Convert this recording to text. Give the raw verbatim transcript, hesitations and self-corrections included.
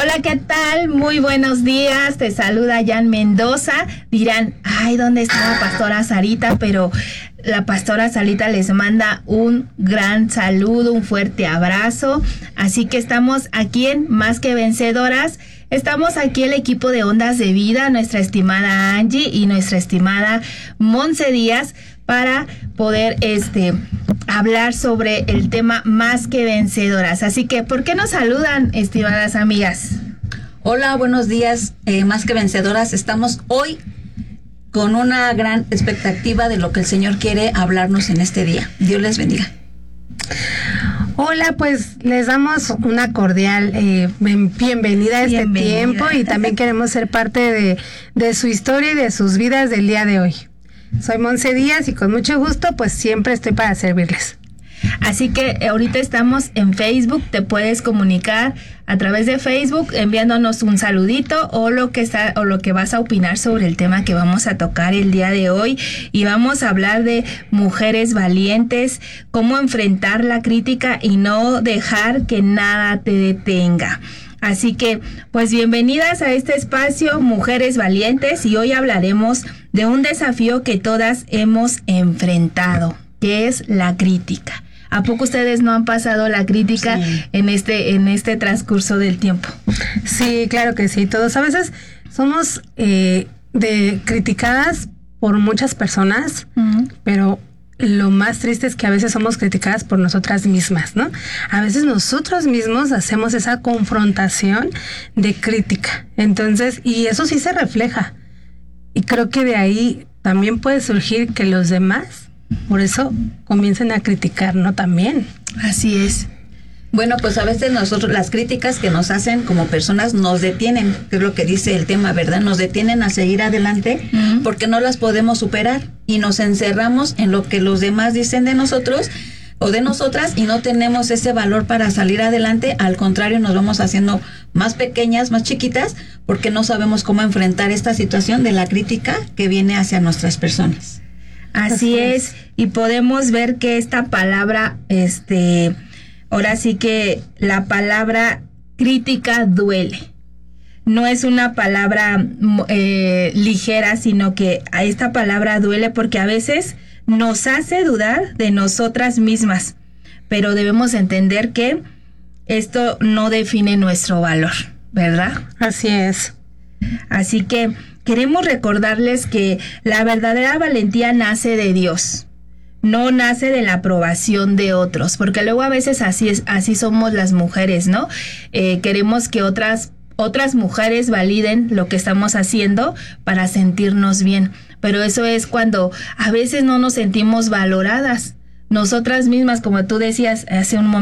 Hola, ¿qué tal? Muy buenos días. Te saluda Jan Mendoza. Dirán, ay, ¿dónde está la pastora Sarita? Pero la pastora Sarita les manda un gran saludo, un fuerte abrazo. Así que estamos aquí en Más que Vencedoras. Estamos aquí el equipo de Ondas de Vida, nuestra estimada Angie y nuestra estimada Monse Díaz, para poder este hablar sobre el tema Más que Vencedoras. Así que, ¿por qué nos saludan, estimadas amigas? Hola, buenos días, eh, Más que Vencedoras. Estamos hoy con una gran expectativa de lo que el Señor quiere hablarnos en este día. Dios les bendiga. Hola, pues les damos una cordial eh, bienvenida a este Bienvenida. tiempo y también queremos ser parte de, de su historia y de sus vidas del día de hoy. Soy Monse Díaz y con mucho gusto pues siempre estoy para servirles. Así que ahorita estamos en Facebook, te puedes comunicar a través de Facebook enviándonos un saludito o lo que está o lo que vas a opinar sobre el tema que vamos a tocar el día de hoy, y vamos a hablar de mujeres valientes, cómo enfrentar la crítica y no dejar que nada te detenga. Así que, pues bienvenidas a este espacio, Mujeres Valientes, y hoy hablaremos de un desafío que todas hemos enfrentado, que es la crítica. ¿A poco ustedes no han pasado la crítica sí. en este en este transcurso del tiempo? Sí, claro que sí. Todos a veces somos eh, de criticadas por muchas personas, uh-huh. pero lo más triste es que a veces somos criticadas por nosotras mismas, ¿no? A veces nosotros mismos hacemos esa confrontación de crítica. Entonces, y eso sí se refleja. Y creo que de ahí también puede surgir que los demás por eso comiencen a criticar, ¿no? También. Así es. Bueno, pues a veces nosotros, las críticas que nos hacen como personas nos detienen, que es lo que dice el tema, ¿verdad? Nos detienen a seguir adelante uh-huh. porque no las podemos superar y nos encerramos en lo que los demás dicen de nosotros o de nosotras y no tenemos ese valor para salir adelante. Al contrario, nos vamos haciendo más pequeñas, más chiquitas, porque no sabemos cómo enfrentar esta situación de la crítica que viene hacia nuestras personas. Así es, y podemos ver que esta palabra, este, ahora sí que la palabra crítica duele. No es una palabra eh, ligera, sino que a esta palabra duele porque a veces nos hace dudar de nosotras mismas, pero debemos entender que esto no define nuestro valor, ¿verdad? Así es. Así que queremos recordarles que la verdadera valentía nace de Dios, no nace de la aprobación de otros, porque luego a veces así es, así somos las mujeres, ¿no? Eh, queremos que otras otras mujeres validen lo que estamos haciendo para sentirnos bien, pero eso es cuando a veces no nos sentimos valoradas nosotras mismas, como tú decías hace un momento.